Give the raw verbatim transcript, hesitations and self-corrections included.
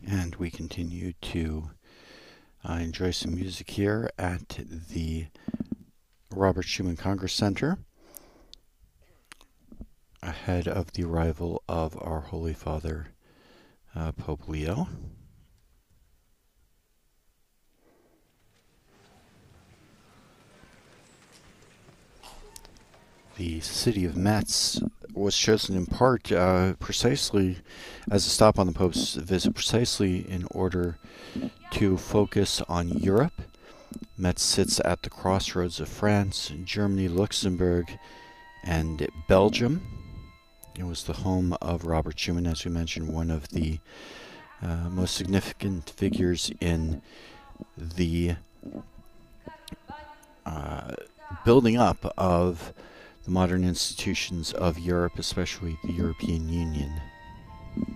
And we continue to uh, enjoy some music here at the Robert Schuman Congress Center ahead of the arrival of our Holy Father, uh, Pope Leo. The city of Metz was chosen in part uh, precisely as a stop on the Pope's visit, precisely in order to focus on Europe. Metz sits at the crossroads of France, Germany, Luxembourg, and Belgium. It was the home of Robert Schuman, as we mentioned, one of the uh, most significant figures in the uh, building up of the modern institutions of Europe, especially the European Union.